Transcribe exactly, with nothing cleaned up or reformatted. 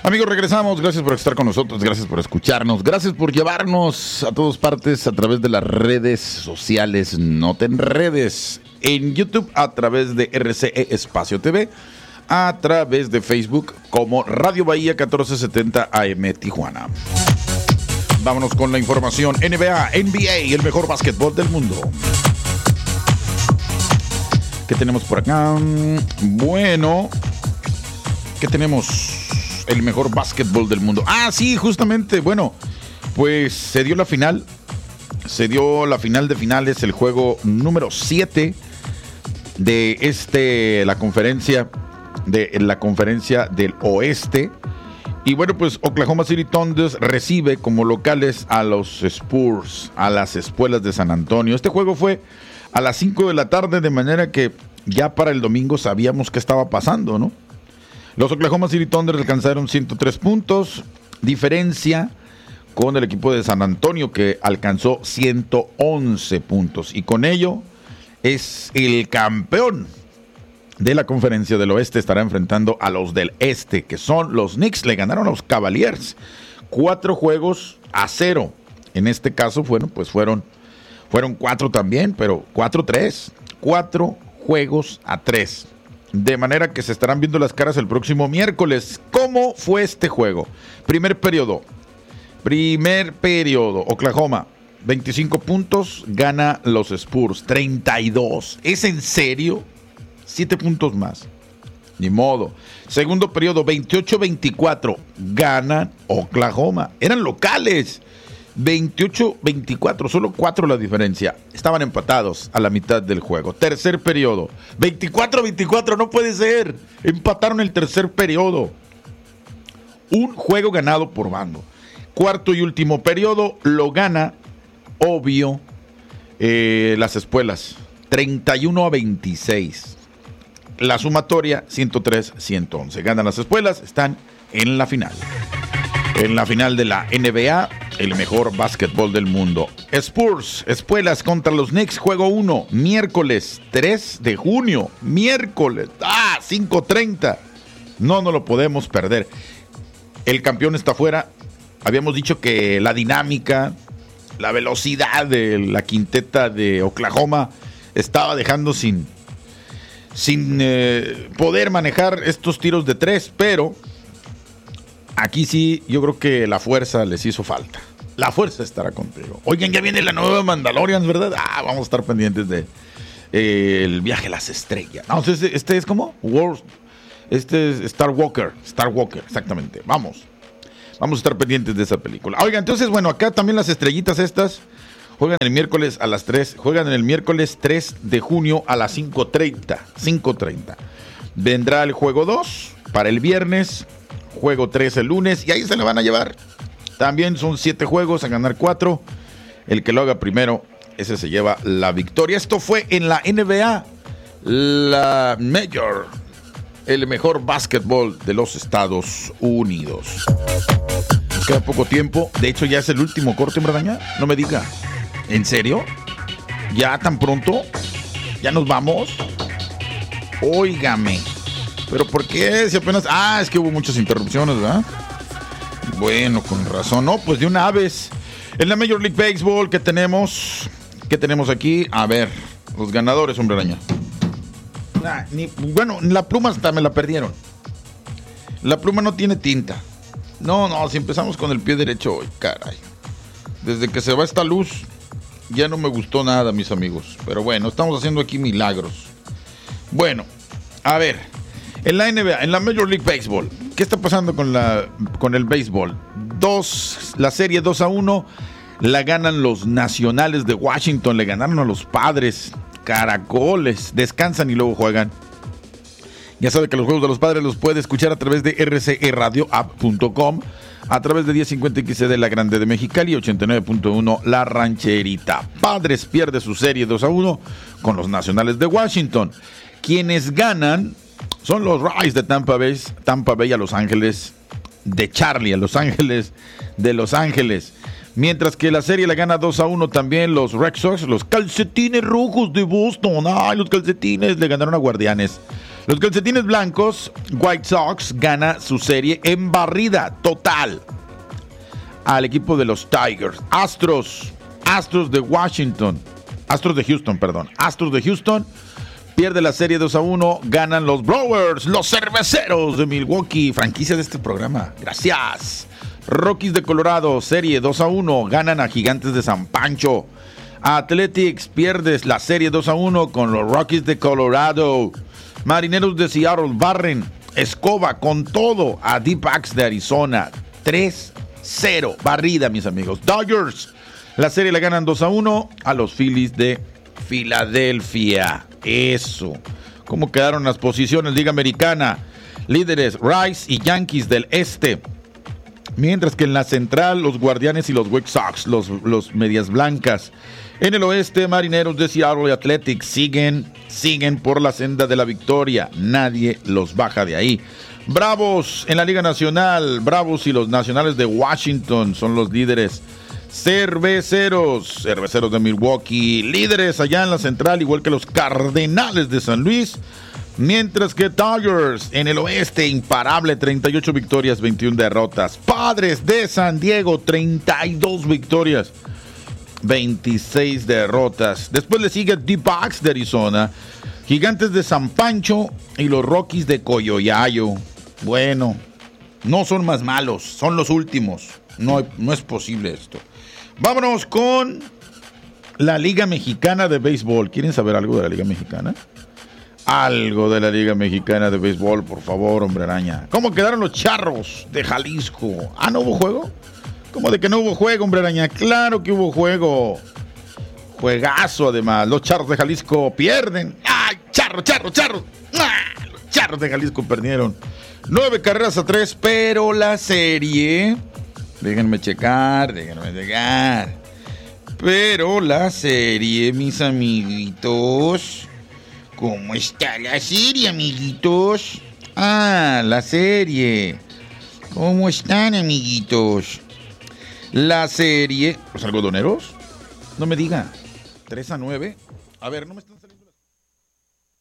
Amigos, regresamos. Gracias por estar con nosotros, gracias por escucharnos, gracias por llevarnos a todas partes a través de las redes sociales. No te enredes. En YouTube a través de R C E Espacio T V, a través de Facebook como Radio Bahía catorce setenta A M Tijuana. Vámonos con la información. N B A, N B A, el mejor básquetbol del mundo. ¿Qué tenemos por acá? Bueno, ¿qué tenemos? El mejor básquetbol del mundo. Ah, sí, justamente. Bueno, pues se dio la final. Se dio la final de finales, el juego número siete de este, la conferencia, de la conferencia del oeste. Y bueno, pues Oklahoma City Thunder recibe como locales a los Spurs, a las Espuelas de San Antonio. Este juego fue a las cinco de la tarde, de manera que ya para el domingo sabíamos qué estaba pasando, ¿no? Los Oklahoma City Thunder alcanzaron ciento tres puntos, diferencia con el equipo de San Antonio que alcanzó ciento once puntos. Y con ello es el campeón de la conferencia del oeste. Estará enfrentando a los del este, que son los Knicks. Le ganaron a los Cavaliers cuatro juegos a cero. En este caso, bueno, pues fueron, fueron cuatro también, pero cuatro tres. Cuatro juegos a tres. De manera que se estarán viendo las caras el próximo miércoles. ¿Cómo fue este juego? Primer periodo. Primer periodo. Oklahoma, veinticinco puntos. Gana los Spurs, treinta y dos. ¿Es en serio? siete puntos más. Ni modo. Segundo periodo, veintiocho veinticuatro. Ganan Oklahoma. Eran locales. veintiocho veinticuatro, solo cuatro la diferencia. Estaban empatados a la mitad del juego. Tercer periodo, veinticuatro veinticuatro, no puede ser. Empataron el tercer periodo. Un juego ganado por bando. Cuarto y último periodo lo gana, obvio, eh, las Espuelas. treinta y uno a veintiséis. La sumatoria, ciento tres a ciento once. Ganan las Espuelas, están en la final. En la final de la N B A, el mejor básquetbol del mundo. Spurs, Espuelas contra los Knicks, juego uno, miércoles tres de junio. Miércoles, ah, cinco treinta. No, no lo podemos perder. El campeón está fuera. Habíamos dicho que la dinámica, la velocidad de la quinteta de Oklahoma estaba dejando sin, sin eh, poder manejar estos tiros de tres, pero aquí sí, yo creo que la fuerza les hizo falta. La fuerza estará contigo. Oigan, ya viene la nueva Mandalorian, ¿verdad? Ah, vamos a estar pendientes de eh, el viaje a las estrellas. No, este, este es como World, este es Star Walker, Star Walker, exactamente. Vamos, vamos a estar pendientes de esa película. Oigan, entonces, bueno, acá también las estrellitas estas juegan el miércoles a las tres, juegan el miércoles tres de junio a las cinco treinta. cinco treinta. Vendrá el juego dos para el viernes. Juego tres el lunes y ahí se le van a llevar. También son siete juegos, a ganar cuatro. El que lo haga primero, ese se lleva la victoria. Esto fue en la N B A, la Major, el mejor básquetbol de los Estados Unidos. Nos queda poco tiempo. De hecho, ya es el último corte, ¿verdad? Ya? No me diga. ¿En serio? ¿Ya tan pronto? ¿Ya nos vamos? Óigame. ¿Pero por qué? Si apenas... Ah, es que hubo muchas interrupciones, ¿verdad? Bueno, con razón. No, pues de una vez. En la Major League Baseball, ¿qué tenemos? ¿Qué tenemos aquí? A ver, los ganadores, hombre araña. Ah, ni, bueno, la pluma hasta me la perdieron. La pluma no tiene tinta. No, no, si empezamos con el pie derecho hoy, caray. Desde que se va esta luz, ya no me gustó nada, mis amigos. Pero bueno, estamos haciendo aquí milagros. Bueno, a ver, en la N B A, en la Major League Baseball, ¿qué está pasando con la con el béisbol? Dos, la serie dos a uno la ganan los Nacionales de Washington, le ganaron a los Padres. Caracoles, descansan y luego juegan. Ya sabe que los juegos de los Padres los puede escuchar a través de r c e radio app punto com, a través de diez cincuenta X C de La Grande de Mexicali, ochenta y nueve punto uno La Rancherita. Padres pierde su serie dos a uno con los Nacionales de Washington. Quienes ganan son los Rays de Tampa Bay, Tampa Bay a Los Ángeles de Charlie, a Los Ángeles de Los Ángeles. Mientras que la serie la gana dos a uno también los Red Sox, los Calcetines Rojos de Boston. Ay, los Calcetines le ganaron a Guardianes. Los calcetines blancos, White Sox, gana su serie en barrida total al equipo de los Tigers. Astros, Astros de Washington, Astros de Houston, perdón. Astros de Houston pierde la serie dos a uno, ganan los Brewers, los Cerveceros de Milwaukee, franquicia de este programa. Gracias. Rockies de Colorado, serie dos a uno, ganan a Gigantes de San Pancho. Athletics pierde la serie dos a uno con los Rockies de Colorado. Marineros de Seattle barren escoba con todo a D-Backs de Arizona. tres cero, barrida, mis amigos. Dodgers, la serie la ganan dos a uno a los Phillies de Filadelfia. Eso. ¿Cómo quedaron las posiciones? Liga Americana. Líderes Rays y Yankees del Este. Mientras que en la central, los Guardianes y los White Sox, los, los Medias Blancas. En el oeste, Marineros de Seattle y Athletics siguen, siguen por la senda de la victoria. Nadie los baja de ahí. Bravos en la Liga Nacional. Bravos y los Nacionales de Washington son los líderes. Cerveceros, Cerveceros de Milwaukee, líderes allá en la central, igual que los Cardenales de San Luis. Mientras que Tigers en el oeste, imparable, treinta y ocho victorias, veintiuna derrotas. Padres de San Diego, treinta y dos victorias, veintiséis derrotas. Después le sigue D-Backs de Arizona, Gigantes de San Pancho y los Rockies de Coyoyayo. Bueno, no son más malos, son los últimos. No, no es posible esto. Vámonos con la Liga Mexicana de Béisbol. ¿Quieren saber algo de la Liga Mexicana? Algo de la Liga Mexicana de Béisbol, por favor, hombre araña. ¿Cómo quedaron los Charros de Jalisco? ¿Ah, no hubo juego? ¿Cómo de que no hubo juego, hombre araña? Claro que hubo juego. Juegazo, además. Los Charros de Jalisco pierden. ¡Ay, charro, charro, charro! ¡Ah! Los Charros de Jalisco perdieron. Nueve carreras a tres, pero la serie... Déjenme checar, déjenme checar. Pero la serie, mis amiguitos... ¿Cómo está la serie, amiguitos? Ah, la serie. ¿Cómo están, amiguitos? La serie... ¿Los algodoneros? No me diga. tres a nueve. A ver, no me están...